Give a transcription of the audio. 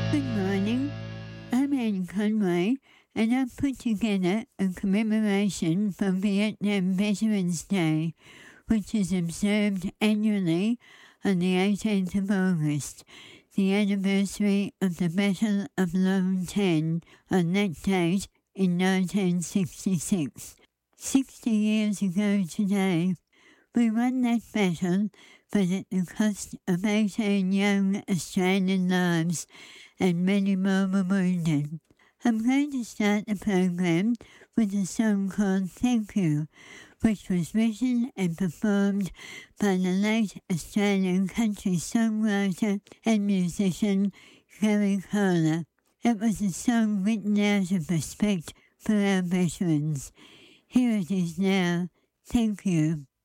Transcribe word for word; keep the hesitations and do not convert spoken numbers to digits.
Good morning. I'm Anne Conway, and I've put together a commemoration for Vietnam Veterans Day, which is observed annually on the eighteenth of August, the anniversary of the Battle of Long Tan on that date in nineteen sixty-six. Sixty years ago today, we won that battle, but at the cost of eighteen young Australian lives, and many more were wounded. I'm going to start the program with a song called Thank You, which was written and performed by the late Australian country songwriter and musician Gary Kohler. It was a song written out of respect for our veterans. Here it is now. Thank you.